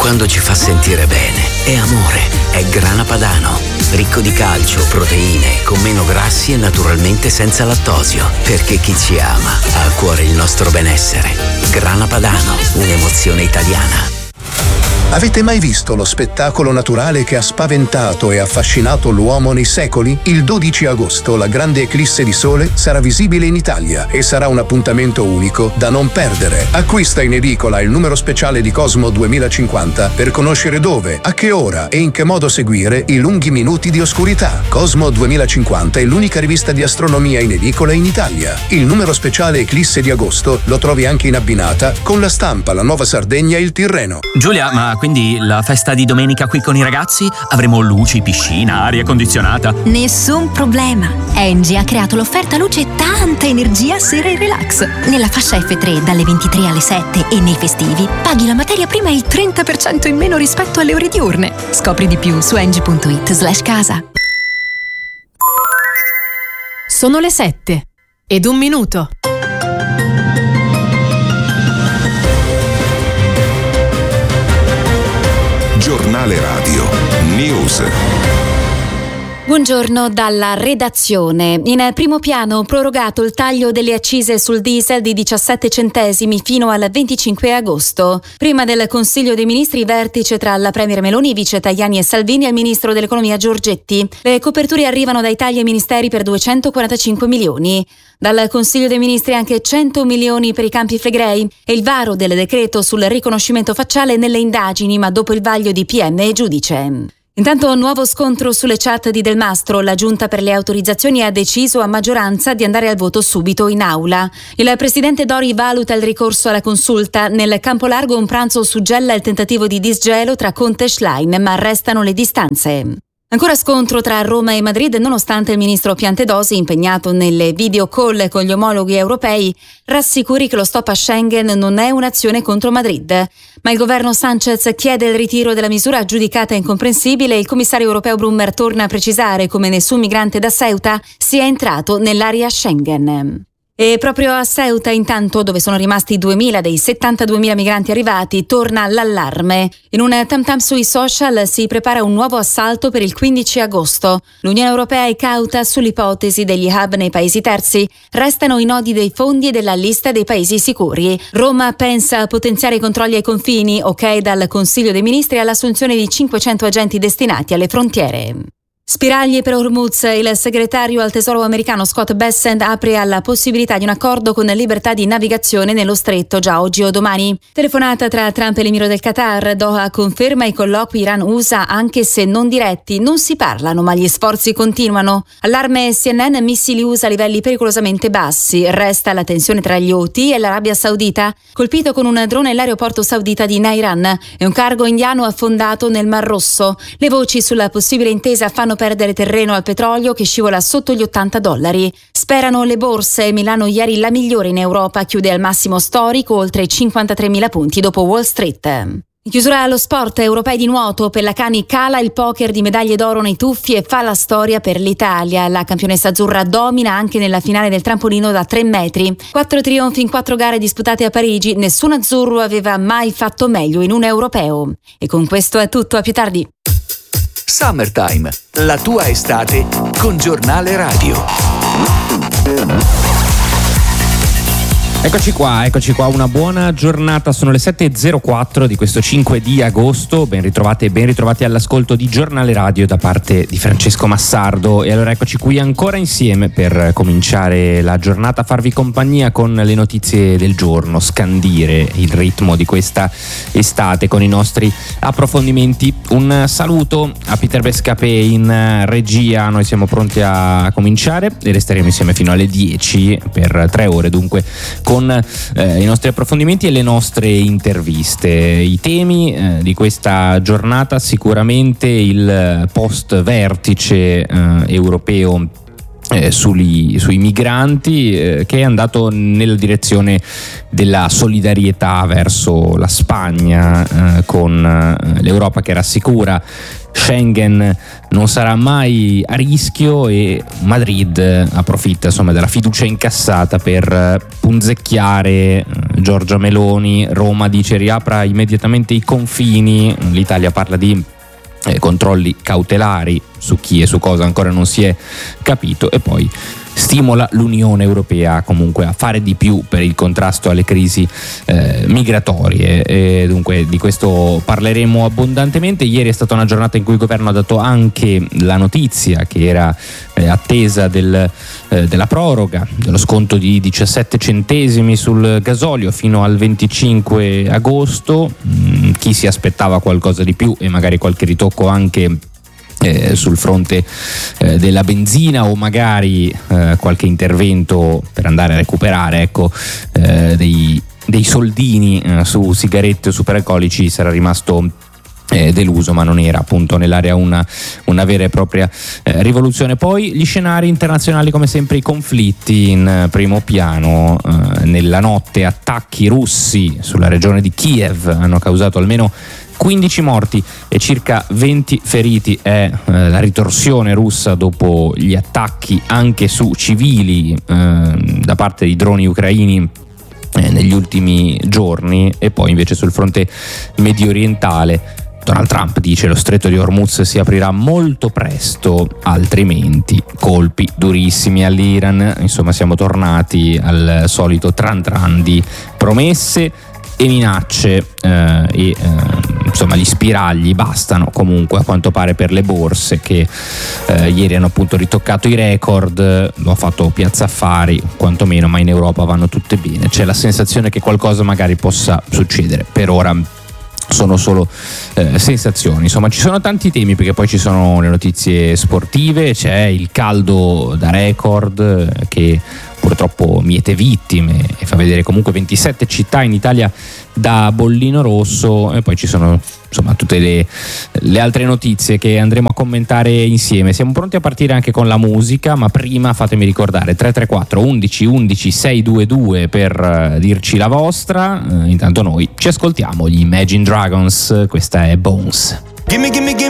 quando ci fa sentire bene. È amore, è Grana Padano. Ricco di calcio, proteine, con meno grassi e naturalmente senza lattosio. Perché chi ci ama ha a cuore il nostro benessere. Grana Padano, un'emozione italiana. Avete mai visto lo spettacolo naturale che ha spaventato e affascinato l'uomo nei secoli? Il 12 agosto la grande eclisse di sole sarà visibile in Italia e sarà un appuntamento unico da non perdere. Acquista in edicola il numero speciale di Cosmo 2050 per conoscere dove, a che ora e in che modo seguire i lunghi minuti di oscurità. Cosmo 2050 è l'unica rivista di astronomia in edicola in Italia. Il numero speciale eclisse di agosto lo trovi anche in abbinata con La Stampa, La Nuova Sardegna e Il Tirreno. Giulia, ma quindi la festa di domenica qui con i ragazzi? Avremo luci, piscina, aria condizionata? Nessun problema. Engie ha creato l'offerta luce e tanta energia sera e relax. Nella fascia F3 dalle 23 alle 7 e nei festivi paghi la materia prima il 30% in meno rispetto alle ore diurne. Scopri di più su engie.it/casa. Sono le 7:01. Giornale Radio News. Buongiorno dalla redazione. In primo piano prorogato il taglio delle accise sul diesel di 17 centesimi fino al 25 agosto. Prima del Consiglio dei Ministri, vertice tra la Premier Meloni, vice Tajani e Salvini e il Ministro dell'Economia Giorgetti. Le coperture arrivano dai tagli ai ministeri per 245 milioni. Dal Consiglio dei Ministri anche 100 milioni per i Campi Flegrei e il varo del decreto sul riconoscimento facciale nelle indagini, ma dopo il vaglio di PM e giudice. Intanto nuovo scontro sulle chat di Del Mastro. La Giunta per le autorizzazioni ha deciso a maggioranza di andare al voto subito in aula. Il presidente Dori valuta il ricorso alla consulta. Nel campo largo un pranzo suggella il tentativo di disgelo tra Conte e Schlein, ma restano le distanze. Ancora scontro tra Roma e Madrid nonostante il ministro Piantedosi, impegnato nelle video call con gli omologhi europei, rassicuri che lo stop a Schengen non è un'azione contro Madrid. Ma il governo Sanchez chiede il ritiro della misura giudicata incomprensibile e il commissario europeo Brummer torna a precisare come nessun migrante da Ceuta sia entrato nell'area Schengen. E proprio a Ceuta, intanto, dove sono rimasti 2.000 dei 72.000 migranti arrivati, torna l'allarme. In un tam-tam sui social si prepara un nuovo assalto per il 15 agosto. L'Unione Europea è cauta sull'ipotesi degli hub nei paesi terzi. Restano i nodi dei fondi e della lista dei paesi sicuri. Roma pensa a potenziare i controlli ai confini, ok dal Consiglio dei Ministri all'assunzione di 500 agenti destinati alle frontiere. Spiragli per Hormuz. Il segretario al Tesoro americano Scott Bessent apre alla possibilità di un accordo con libertà di navigazione nello stretto già oggi o domani. Telefonata tra Trump e l'emiro del Qatar. Doha conferma i colloqui Iran-USA anche se non diretti. Non si parlano ma gli sforzi continuano. Allarme CNN, missili USA a livelli pericolosamente bassi. Resta la tensione tra gli Houthi e l'Arabia Saudita. Colpito con un drone l'aeroporto saudita di Nairan e un cargo indiano affondato nel Mar Rosso. Le voci sulla possibile intesa fanno perdere terreno al petrolio che scivola sotto gli $80. Sperano le borse. Milano ieri la migliore in Europa, chiude al massimo storico, oltre 53.000 punti dopo Wall Street. In chiusura allo sport, europei di nuoto. Pellacani cala il poker di medaglie d'oro nei tuffi e fa la storia per l'Italia. La campionessa azzurra domina anche nella finale del trampolino da 3 metri. 4 trionfi in 4 gare disputate a Parigi. Nessun azzurro aveva mai fatto meglio in un europeo. E con questo è tutto, a più tardi. Summertime, la tua estate con Giornale Radio. Eccoci qua, una buona giornata, sono le 7.04 di questo 5 di agosto, ben ritrovate e ben ritrovati all'ascolto di Giornale Radio da parte di Francesco Massardo. E allora eccoci qui ancora insieme per cominciare la giornata, farvi compagnia con le notizie del giorno, scandire il ritmo di questa estate con i nostri approfondimenti. Un saluto a Peter Bescapè in regia, noi siamo pronti a cominciare e resteremo insieme fino alle 10 per 3 ore dunque con i nostri approfondimenti e le nostre interviste. I temi di questa giornata: sicuramente il post vertice europeo sui migranti, che è andato nella direzione della solidarietà verso la Spagna, con l'Europa che rassicura Schengen non sarà mai a rischio e Madrid approfitta insomma della fiducia incassata per punzecchiare Giorgia Meloni. Roma dice riapra immediatamente i confini, l'Italia parla di controlli cautelari su chi e su cosa ancora non si è capito, e poi stimola l'Unione Europea comunque a fare di più per il contrasto alle crisi migratorie, e dunque di questo parleremo abbondantemente. Ieri è stata una giornata in cui il governo ha dato anche la notizia che era attesa della proroga dello sconto di 17 centesimi sul gasolio fino al 25 agosto. Chi si aspettava qualcosa di più e magari qualche ritocco anche sul fronte della benzina, o magari qualche intervento per andare a recuperare dei soldini su sigarette o superalcolici, sarà rimasto deluso, ma non era appunto nell'area una vera e propria rivoluzione. Poi gli scenari internazionali, come sempre i conflitti in primo piano. Nella notte attacchi russi sulla regione di Kiev hanno causato almeno 15 morti e circa 20 feriti. È la ritorsione russa dopo gli attacchi anche su civili da parte di droni ucraini negli ultimi giorni. E poi invece sul fronte medio orientale Donald Trump dice lo stretto di Hormuz si aprirà molto presto, altrimenti colpi durissimi all'Iran. Insomma, siamo tornati al solito tran tran di promesse e minacce insomma gli spiragli bastano comunque a quanto pare per le borse che ieri hanno appunto ritoccato i record. Lo ha fatto Piazza Affari quantomeno, ma in Europa vanno tutte bene. C'è la sensazione che qualcosa magari possa succedere. Per ora sono solo sensazioni. Insomma, ci sono tanti temi, perché poi ci sono le notizie sportive, c'è il caldo da record che purtroppo miete vittime e fa vedere comunque 27 città in Italia da bollino rosso, e poi ci sono insomma tutte le altre notizie che andremo a commentare insieme. Siamo pronti a partire anche con la musica, ma prima fatemi ricordare 334 11 11 622 per dirci la vostra. Intanto noi ci ascoltiamo gli Imagine Dragons, questa è Bones.